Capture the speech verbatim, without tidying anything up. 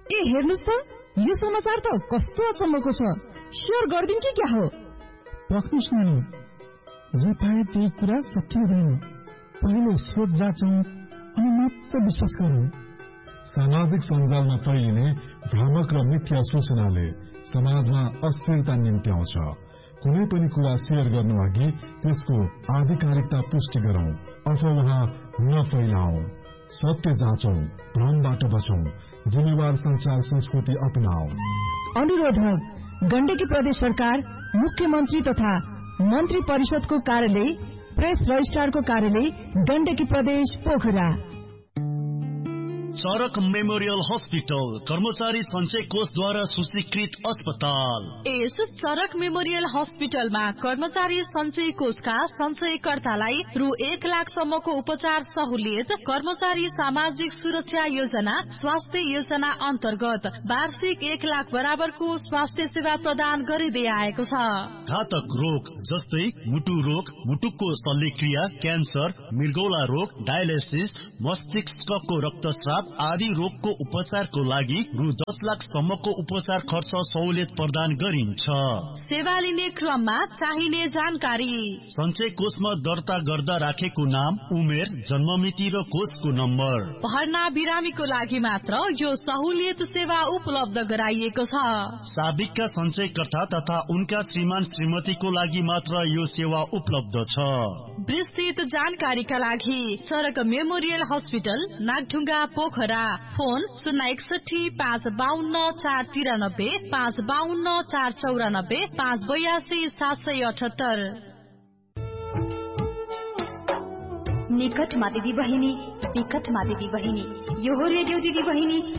ए हेर्नुस् त यो समाचार त कस्तो अचम्मको छ। शेयर गर्दिन कि क्या हो? पक्नुस् न, जे पाए त्यही कुरा सत्य हुँदैन। पहिले स्रोत जाँचौं अनि मात्र विश्वास गरौं। सामाजिक सञ्जालमा फैलिने भ्रामक र मिथ्या सूचनाले समाजमा अस्थिरता निम्त्याउँछ। कुनै पनि कुरा शेयर गर्नु अघि त्यसको आधिकारिकता पुष्टि गरौं। अफवाह नफैलाऊ, सत्य जाँचौं, भ्रमबाट बचौं, जिम्मेवार संचार संस्कृति अपनाऊ। अनुरोधक गण्डकी प्रदेश सरकार, मुख्यमन्त्री तथा मन्त्री परिषदको कार्यालय, प्रेस रजिस्ट्रारको कार्यालय, गण्डकी प्रदेश पोखरा। चरक मेमोरियल हस्पिटल कर्मचारी सञ्चय कोषद्वारा सूचीकृत अस्पताल। यस चरक मेमोरियल हस्पिटलमा कर्मचारी सञ्चय कोषका सञ्चयकर्तालाई रु एक लाख सम्मको उपचार सहुलियत, कर्मचारी सामाजिक सुरक्षा योजना, स्वास्थ्य योजना अन्तर्गत वार्षिक एक लाख बराबरको स्वास्थ्य सेवा प्रदान गरिँदै आएको छ। घातक रोग जस्तै मुटु रोग, मुटुको शल्यक्रिया, क्यान्सर, मृगौला रोग, डायलिसिस, मस्तिष्कको रक्तस्राव आदि रोगको उपचारको लागि रु दस लाख सम्मको उपचार खर्च सहुलियत प्रदान गरिन्छ। सेवा लिने क्रममा चाहिने जानकारी: सञ्चय कोषमा दर्ता गर्दा राखेको नाम, उमेर, जन्ममिति र कोषको नम्बर। भर्ना बिरामीको लागि मात्र यो सहुलियत सेवा उपलब्ध गराइएको छ। साबिकका सञ्चयकर्ता तथा उनका श्रीमान श्रीमतीको लागि मात्र यो सेवा उपलब्ध छ। विस्तृत जानकारीका लागि चरक memorial hospital, Nagdhunga, Pokhara. Phone शून्य एकसठी पाँच बाहन्न चार तिरानब्बे, पाँच बाहन्न चार चौरानब्बे, पाँच बयासी सात सय अठहत्तर। निकटमा दिदी बहिनी, विकटमा दिदी बहिनी, यो हो रेडियो दिदी बहिनी